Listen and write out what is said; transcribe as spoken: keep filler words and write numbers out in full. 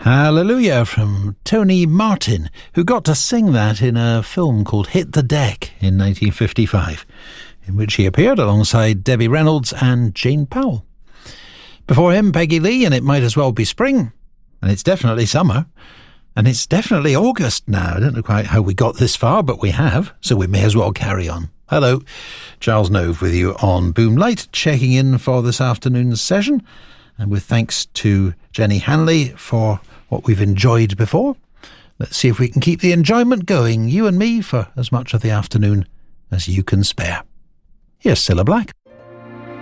Hallelujah from Tony Martin, who got to sing that in a film called Hit the Deck in nineteen fifty-five, in which he appeared alongside Debbie Reynolds and Jane Powell. Before him, Peggy Lee, and It Might As Well Be Spring, and it's definitely summer, and it's definitely August now. I don't know quite how we got this far, but we have, so we may as well carry on. Hello, Charles Nove with you on Boomlight, checking in for this afternoon's session, and with thanks to Jenny Hanley for what we've enjoyed before. Let's see if we can keep the enjoyment going, you and me, for as much of the afternoon as you can spare. Here's Cilla Black.